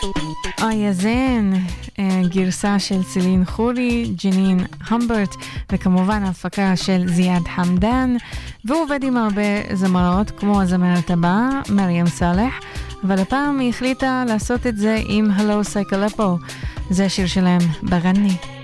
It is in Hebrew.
יזן, גרסה של סלין חורי, ג'נין המברט, וכמובן ההפקה של זיאד חמדן, והוא עובד עם הרבה זמרות, כמו הזמרת הבאה, מרים סלח, אבל הפעם היא החליטה לעשות את זה עם הלו סייקלפו, זה השיר שלהם, בגני.